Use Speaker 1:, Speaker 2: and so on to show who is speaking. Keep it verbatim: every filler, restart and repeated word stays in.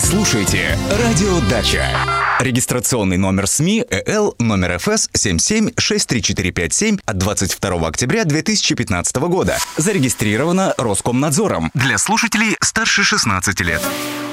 Speaker 1: Слушайте «Радио Дача». Регистрационный номер СМИ ЭЛ номер ФС семь семь шесть три четыре пять семь от двадцать второго октября две тысячи пятнадцатого года. Зарегистрировано Роскомнадзором для слушателей старше шестнадцати лет.